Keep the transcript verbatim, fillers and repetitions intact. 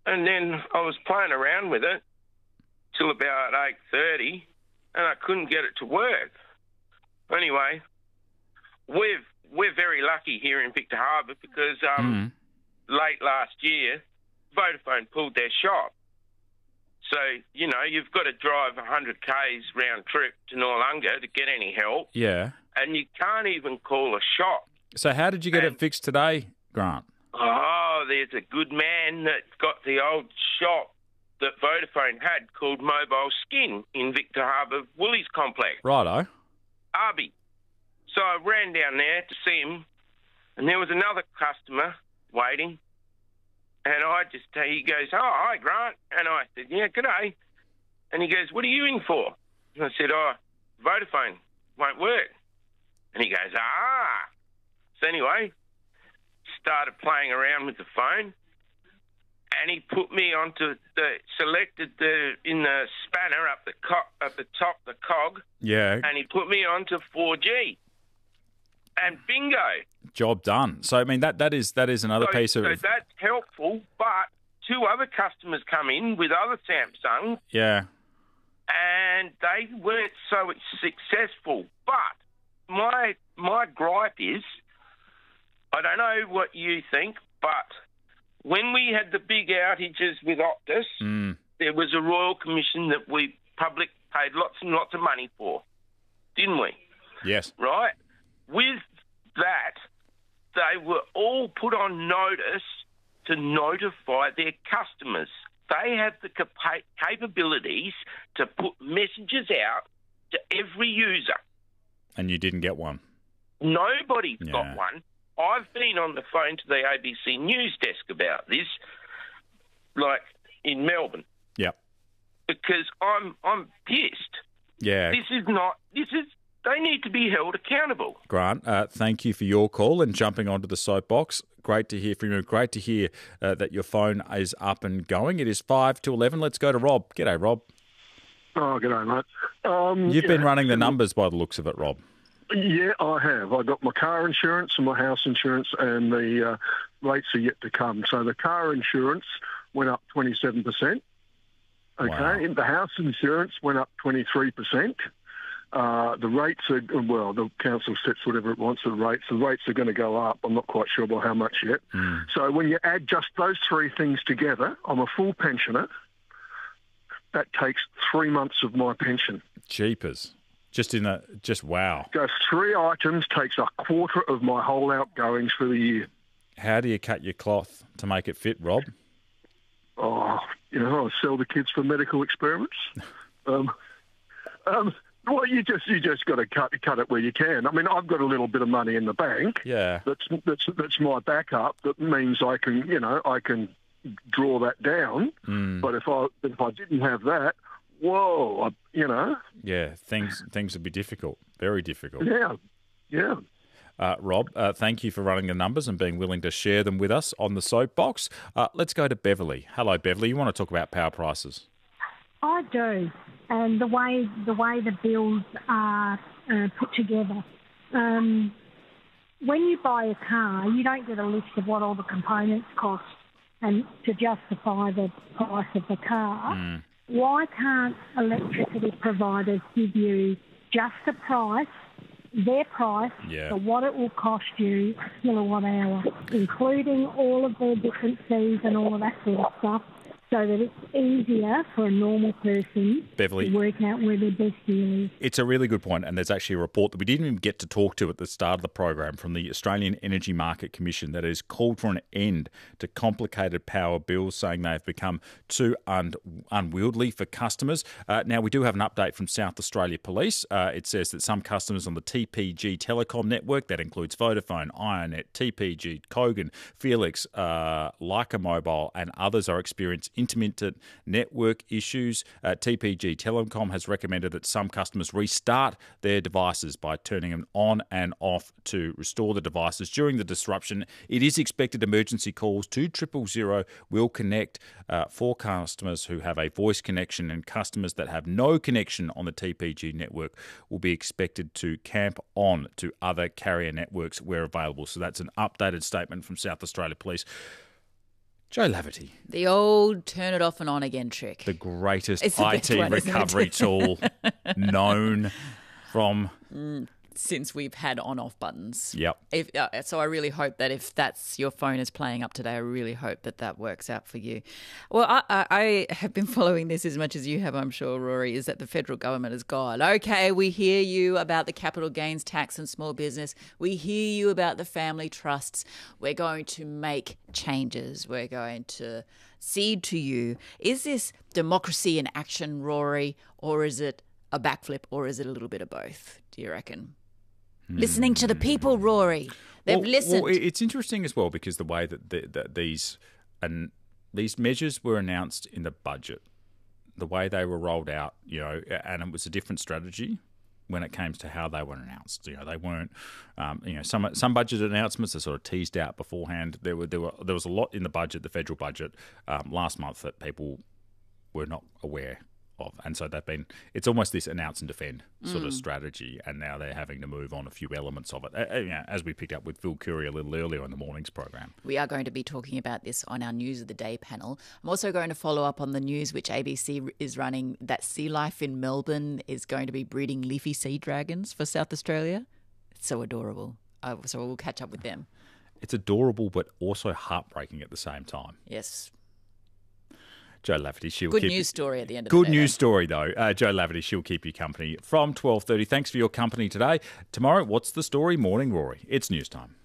And then I was playing around with it till about eight thirty, and I couldn't get it to work. Anyway, we've, we're very lucky here in Victor Harbor because um, Mm. late last year, Vodafone pulled their shop. So, you know, you've got to drive one hundred kays round trip to Noarlunga to get any help, Yeah. and you can't even call a shop. So how did you get And- it fixed today, Grant? Oh, there's a good man that got the old shop that Vodafone had called Mobile Skin in Victor Harbor Woolies Complex, Righto. Arby. So I ran down there to see him, and there was another customer waiting. And I just, he goes, oh, hi, Grant. And I said, yeah, g'day. And he goes, what are you in for? And I said, oh, Vodafone won't work. And he goes, ah. So anyway, started playing around with the phone, and he put me onto the, selected the, in the spanner up the co- up the top, the cog, Yeah. and he put me onto four G. And bingo. Job done. So I mean that that is that is another So, piece of so that's helpful, but two other customers come in with other Samsungs, yeah. and they weren't so successful. But my my gripe is, I don't know what you think, but when we had the big outages with Optus, Mm. there was a royal commission that we public paid lots and lots of money for, didn't we? Yes. Right? With that, they were all put on notice to notify their customers. They have the capa- capabilities to put messages out to every user. And you didn't get one. Nobody's Yeah. got one. I've been on the phone to the A B C News desk about this, like in Melbourne, Yep. because I'm I'm pissed. Yeah. This is not. This is. They need to be held accountable. Grant, uh, thank you for your call and jumping onto the soapbox. Great to hear from you. Great to hear uh, that your phone is up and going. It is five to eleven. Let's go to Rob. G'day, Rob. Oh, g'day, mate. Um, You've been yeah, running the numbers by the looks of it, Rob. Yeah, I have. I got my car insurance and my house insurance, and the uh, rates are yet to come. So the car insurance went up twenty-seven percent. Okay, Wow. and the house insurance went up twenty-three percent. Uh, the rates are, well, the council sets whatever it wants for the rates. The rates are going to go up. I'm not quite sure by how much yet. Mm. So when you add just those three things together, I'm a full pensioner. That takes three months of my pension. Jeepers. Just in the, just wow. Just three items takes a quarter of my whole outgoings for the year. How do you cut your cloth to make it fit, Rob? Oh, you know, I sell the kids for medical experiments. um, um, well, you just you just got to cut cut it where you can. I mean, I've got a little bit of money in the bank. Yeah. That's that's that's my backup. That means I can, you know, I can draw that down. Mm. But if I if I didn't have that, whoa, I, you know. Yeah, things things would be difficult. Very difficult. Yeah, yeah. Uh, Rob, uh, thank you for running the numbers and being willing to share them with us on the soapbox. Uh, let's go to Beverly. Hello, Beverly. You want to talk about power prices? I do, and the way the way the bills are uh, put together. Um, when you buy a car, you don't get a list of what all the components cost, and to justify the price of the car. Mm. Why can't electricity providers give you just the price, their price, Yeah. for what it will cost you a kilowatt hour, including all of their different fees and all of that sort of stuff, so that it's easier for a normal person Beverly, to work out where their best deal is. it's a really good point, and there's actually a report that we didn't even get to talk to at the start of the program from the Australian Energy Market Commission that has called for an end to complicated power bills, saying they have become too un- unwieldy for customers. Uh, now, we do have an update from South Australia Police. Uh, it says that some customers on the T P G Telecom network, that includes Vodafone, Ionet, T P G, Kogan, Felix, uh, Leica Mobile, and others, are experiencing intermittent network issues. Uh, T P G Telecom has recommended that some customers restart their devices by turning them on and off to restore the devices during the disruption. It is expected emergency calls to triple zero will connect uh, for customers who have a voice connection, and customers that have no connection on the T P G network will be expected to camp on to other carrier networks where available. So that's an updated statement from South Australia Police. Joe Laverty. The old turn it off and on again trick. The greatest It's the I best T one, isn't it? recovery tool known from... Since we've had on-off buttons. Yep. If, uh, so I really hope that if that's your phone is playing up today, I really hope that that works out for you. Well, I, I, I have been following this as much as you have, I'm sure, Rory, is that the federal government has gone, okay, we hear you about the capital gains tax and small business. We hear you about the family trusts. We're going to make changes. We're going to cede to you. Is this democracy in action, Rory, or is it a backflip, or is it a little bit of both, do you reckon? Listening to the people, Rory. They've well, listened. Well, it's interesting as well because the way that, the, that these and these measures were announced in the budget, the way they were rolled out, you know, and it was a different strategy when it came to how they were announced. You know, they weren't, um, you know, some some budget announcements are sort of teased out beforehand. There were there were there was a lot in the budget, the federal budget, um, last month that people were not aware of, and so they've been. It's almost this announce and defend sort mm. of strategy, and now they're having to move on a few elements of it. Uh, you know, as we picked up with Phil Curry a little earlier in the morning's program. We are going to be talking about this on our News of the Day panel. I'm also going to follow up on the news which A B C is running that Sea Life in Melbourne is going to be breeding leafy sea dragons for South Australia. It's so adorable. Uh, so we'll catch up with them. It's adorable, but also heartbreaking at the same time. Yes. Joe Laverty, she'll Good keep news story at the end of Good the day. Good news though. story, though. Uh, Joe Laverty, she'll keep you company from twelve thirty. Thanks for your company today. Tomorrow, what's the story? Morning, Rory. It's news time.